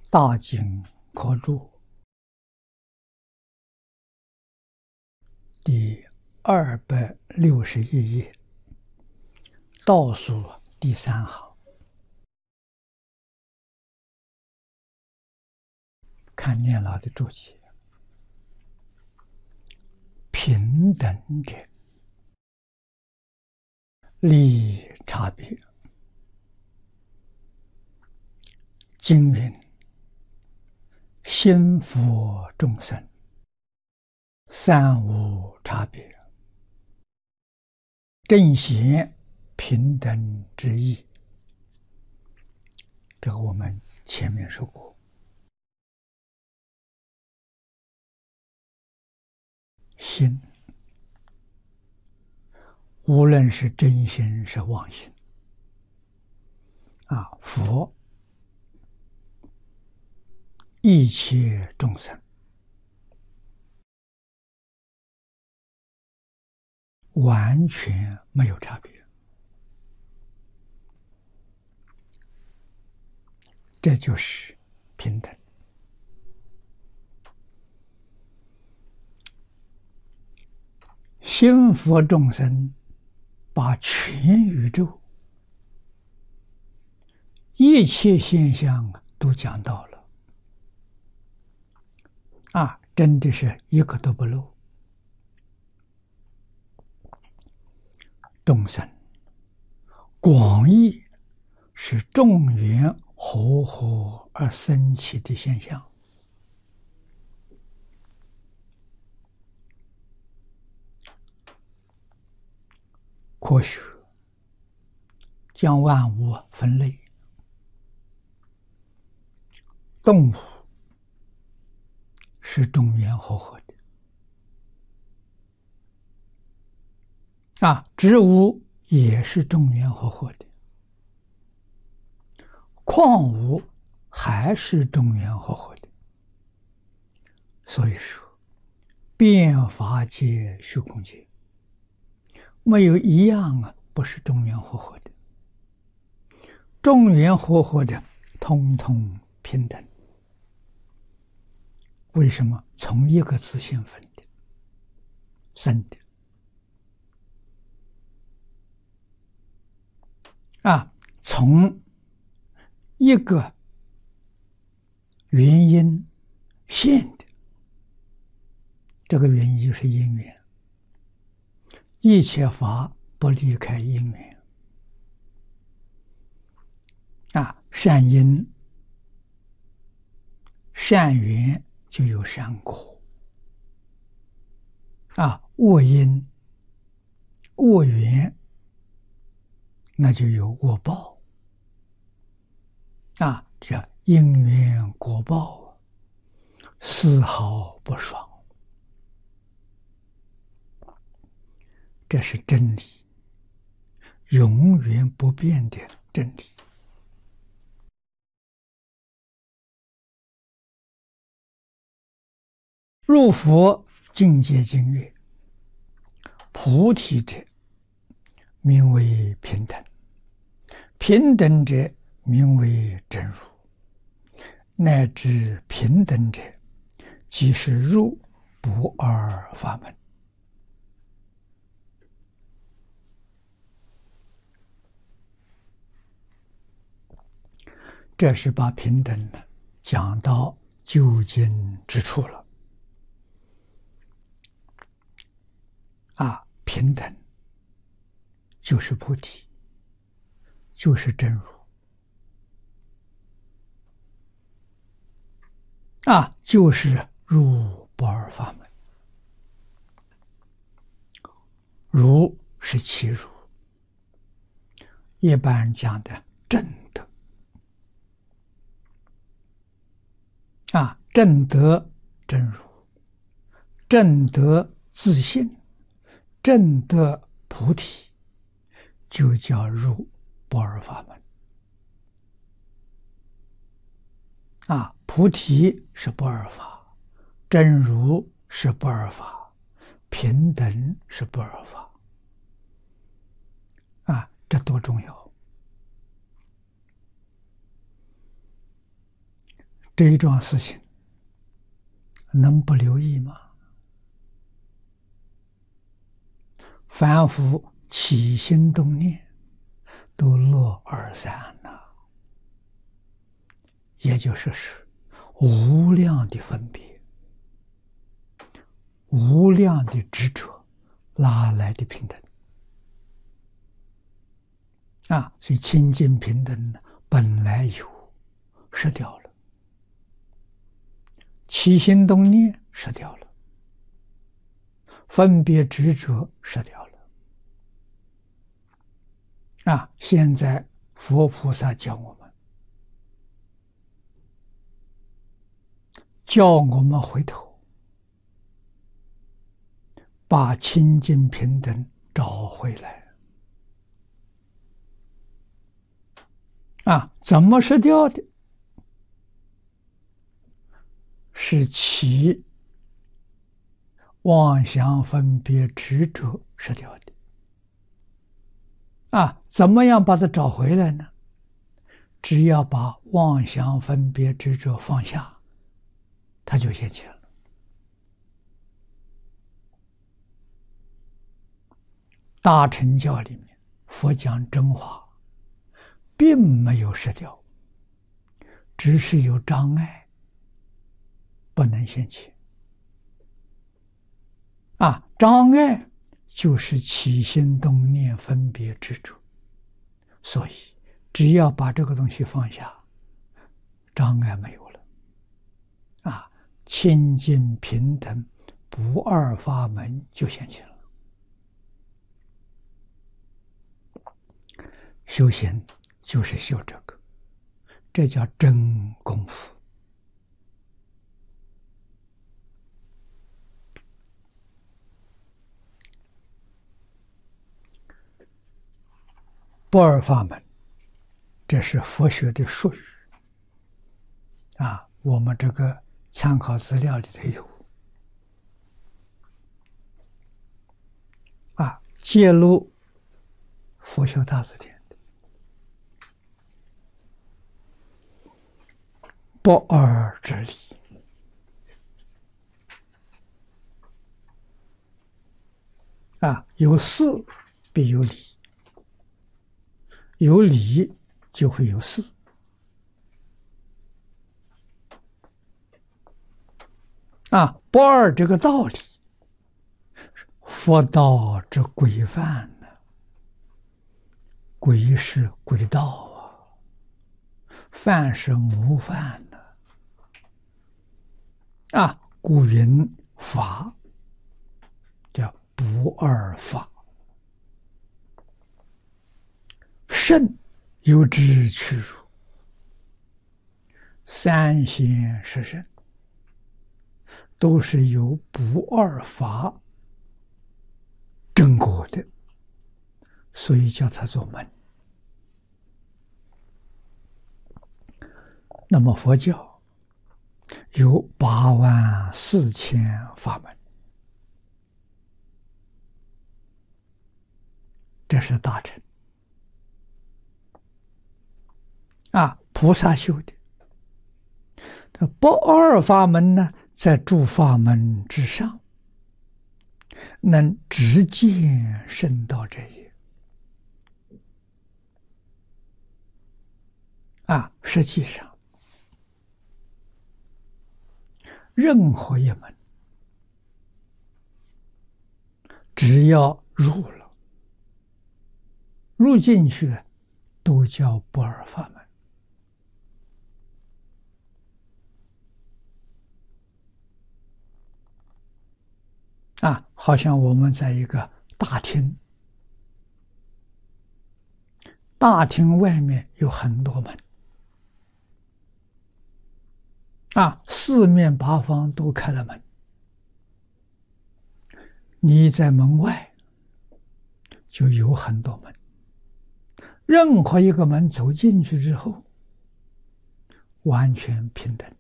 大经科注第261页，倒数第3行，看念老的注解：平等者，利差别。经云：心佛众生，三无差别。正显平等之意。这个我们前面说过。心，无论是真心是妄心，佛一切众生完全没有差别，这就是平等。心佛众生把全宇宙一切现象都讲到了，真的是一个都不漏。众生广义是众缘和合而生起的现象。科学将万物分类，动物是众缘和合的，植物也是众缘和合的，矿物还是众缘和合的。所以说，变法界、虚空界没有一样不是众缘和合的，众缘和合的通通平等。为什么？从一个自性分的生的从一个原因现的，这个原因就是因缘，一切法不离开因缘。善因善缘就有善果，恶因恶缘那就有恶报。这因缘果报丝毫不爽，这是真理，永远不变的真理。入佛境界经曰：菩提者，名为平等；平等者，名为真如；乃至平等者，即是入不二法门。这是把平等讲到究竟之处了。平等就是菩提，就是真如，就是入不二法门。如是其如，一般人讲的正德。正德真如，正德自性，正德菩提，就叫入不二法门。菩提是不二法，真如是不二法，平等是不二法。这多重要！ 这一桩事情能不留意吗？凡夫起心动念都乐而散呐，也就是无量的分别，无量的执着，哪来的平等啊？所以清净平等本来有，失掉了；起心动念失掉了；分别执着失掉了。啊！现在佛菩萨教我们，叫我们回头，把清净平等找回来。啊，怎么失掉的？是起妄想分别执着失掉的。啊，怎么样把它找回来呢？只要把妄想分别执着放下，它就现前了。大乘教里面，佛讲真话，并没有失掉，只是有障碍，不能现前。啊，障碍就是起心动念分别执着，所以只要把这个东西放下，障碍没有了。啊，清净平等不二法门就现前了。修行就是修这个，这叫真功夫。不二法门，这是佛学的术语啊，我们这个参考资料里头有啊，揭露佛学大字典的不二之理啊，有事必有理。有理就会有事啊！不二这个道理，佛道之规范呢，规是轨道啊，范是模范呢啊！故云法叫不二法。圣有之去如，三贤十圣都是由不二法证果的，所以叫它做门。那么佛教有84000法门，这是大乘啊，菩萨修的。这不二法门呢，在诸法门之上，能直见圣道者也。啊，实际上，任何一门，只要入了，入进去，都叫不二法门。啊，好像我们在一个大厅，大厅外面有很多门，啊，四面八方都开了门，你在门外就有很多门，任何一个门走进去之后，完全平等。